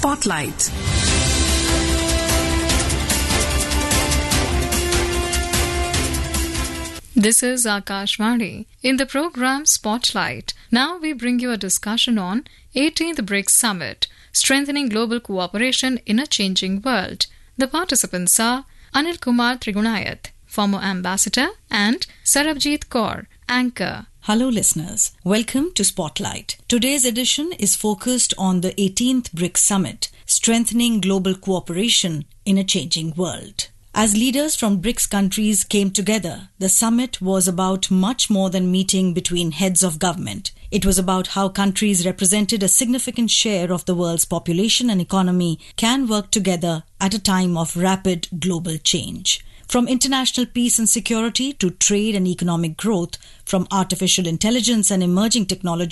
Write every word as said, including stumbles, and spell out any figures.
Spotlight. This is Akashvani. In the program Spotlight, now we bring you a discussion on eighteenth BRICS Summit, Strengthening Global Cooperation in a Changing World. The participants are Anil Kumar Trigunayat, former ambassador, and Sarabjit Kaur, anchor. Hello listeners, welcome to Spotlight. Today's edition is focused on the eighteenth BRICS Summit, Strengthening Global Cooperation in a Changing World. As leaders from BRICS countries came together, the summit was about much more than meeting between heads of government. It was about how countries represented a significant share of the world's population and economy can work together at a time of rapid global change. From international peace and security to trade and economic growth, from artificial intelligence and emerging technology